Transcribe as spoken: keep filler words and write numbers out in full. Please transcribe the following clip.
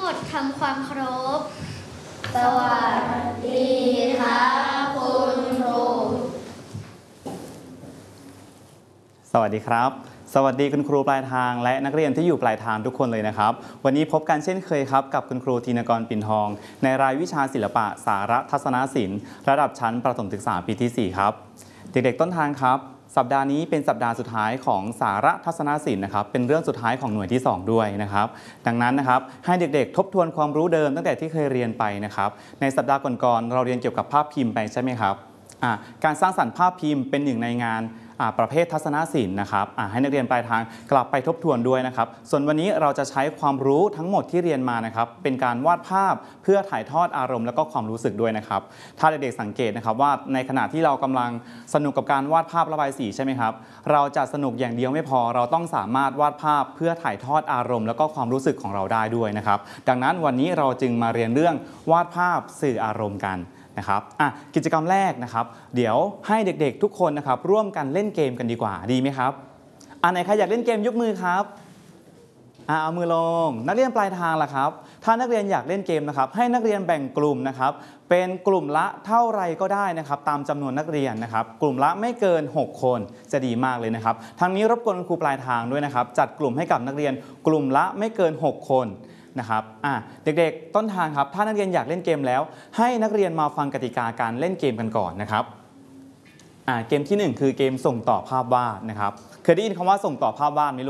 ดทำความเคารพสวัสดีครับคุณครูสวัสดีครับสวัสดีคุณครูปลายทางและนักเรียนที่อยู่ปลายทางทุกคนเลยนะครับวันนี้พบกันเช่นเคยครับกับคุณครูธีนกรปิ่นทองในรายวิชาศิลปะสารทัศนศิลป์ระดับชั้นประถมศึกษาปีที่สี่ครับเด็กๆต้นทางครับสัปดาห์นี้เป็นสัปดาห์สุดท้ายของสารทัศนศิลป์นะครับเป็นเรื่องสุดท้ายของหน่วยที่สองด้วยนะครับดังนั้นนะครับให้เด็กๆทบทวนความรู้เดิมตั้งแต่ที่เคยเรียนไปนะครับในสัปดาห์ก่อนๆเราเรียนเกี่ยวกับภาพพิมพ์ไปใช่ไหมครับการสร้างสรรค์ภาพพิมพ์เป็นหนึ่งในงานประเภททัศนศิลป์นะครับให้นักเรียนปลายทางกลับไปทบทวนด้วยนะครับส่วนวันนี้เราจะใช้ความรู้ทั้งหมดที่เรียนมานะครับเป็นการวาดภาพเพื่อถ่ายทอดอารมณ์และก็ความรู้สึกด้วยนะครับถ้าเด็กๆสังเกตนะครับว่าในขณะที่เรากำลังสนุกกับการวาดภาพระบายสีใช่ไหมครับเราจะสนุกอย่างเดียวไม่พอเราต้องสามารถวาดภาพเพื่อถ่ายทอดอารมณ์และก็ความรู้สึกของเราได้ด้วยนะครับดังนั้นวันนี้เราจึงมาเรียนเรื่องวาดภาพสื่ออารมณ์กันนะครับกิจกรรมแรกนะครับเดี๋ยวให้เด็กๆทุกคนนะครับร่วมกันเล่นเกมกันดีกว่าดีไหมครับอันไหนใครอยากเล่นเกมยกมือครับเอามือลงนักเรียนปลายทางล่ะครับถ้านักเรียนอยากเล่นเกมนะครับให้นักเรียนแบ่งกลุ่มนะครับเป็นกลุ่มละเท่าไรก็ได้นะครับตามจำนวนนักเรียนนะครับกลุ่มละไม่เกินหกคนจะดีมากเลยนะครับทางนี้รบกวนครูปลายทางด้วยนะครับจัดกลุ่มให้กับนักเรียนกลุ่มละไม่เกินหกคนนะครับอ่ะเด็กๆต้นทางครับถ้านักเรียนอยากเล่นเกมแล้วให้นักเรียนมาฟังกติกาการเล่นเกมกันก่อนนะครับอ่ะเกมที่หนึ่งคือเกมส่งต่อภาพวาดนะครับเคยได้ยินคำว่าส่งต่อภาพวาดไหมลูก